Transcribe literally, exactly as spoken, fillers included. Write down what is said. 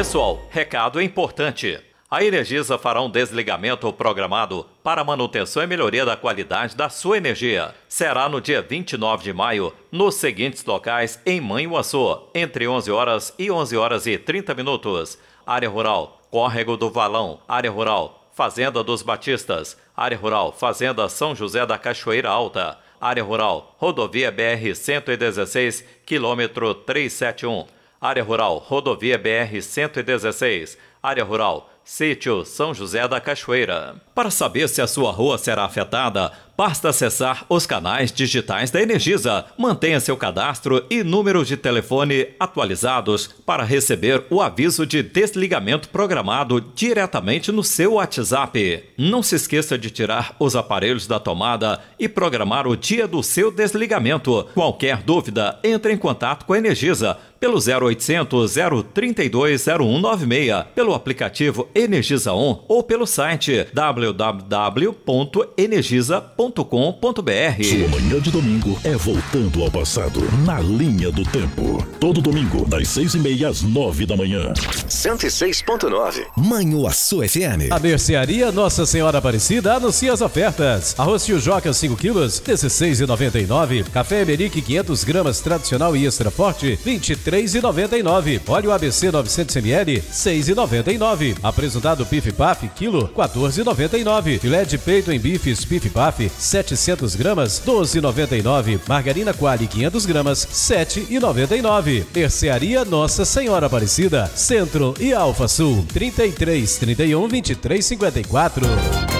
Pessoal, recado importante. A Energisa fará um desligamento programado para manutenção e melhoria da qualidade da sua energia. Será no dia vinte e nove de maio, nos seguintes locais em Manhuaçu, entre onze horas e onze horas e trinta minutos. Área Rural, Córrego do Valão. Área Rural, Fazenda dos Batistas. Área Rural, Fazenda São José da Cachoeira Alta. Área Rural, Rodovia B R cento e dezesseis, quilômetro trezentos e setenta e um. Área Rural, Rodovia B R cento e dezesseis. Área Rural, Sítio São José da Cachoeira. Para saber se a sua rua será afetada, basta acessar os canais digitais da Energisa. Mantenha seu cadastro e número de telefone atualizados para receber o aviso de desligamento programado diretamente no seu WhatsApp. Não se esqueça de tirar os aparelhos da tomada e programar o dia do seu desligamento. Qualquer dúvida, entre em contato com a Energisa pelo zero oitocentos, zero trinta e dois, zero um nove seis, pelo aplicativo Energisa On ou pelo site w w w ponto energisa ponto com ponto b r. Sua manhã de domingo é voltando ao passado, na linha do tempo. Todo domingo, das seis e meia às nove da manhã. cento e seis ponto nove. Manhuaçu F M. A Mercearia Nossa Senhora Aparecida anuncia as ofertas. Arroz Tio-Joca cinco quilos, dezesseis reais e noventa e nove centavos. Café Emerick quinhentas gramas tradicional e extra forte, vinte e três reais e noventa e nove centavos. Óleo A B C novecentos mililitros, seis reais e noventa e nove centavos. Apresentado Pif Paf, quilo, quatorze reais e noventa e nove centavos. Filé de peito em bifes Pif Paf, setecentas gramas, doze reais e noventa e nove centavos. Margarina Quali quinhentas gramas, sete reais e noventa e nove centavos. Mercearia Nossa Senhora Aparecida, Centro e Alfa Sul, trinta e três, trinta e um, vinte e três, cinquenta e quatro.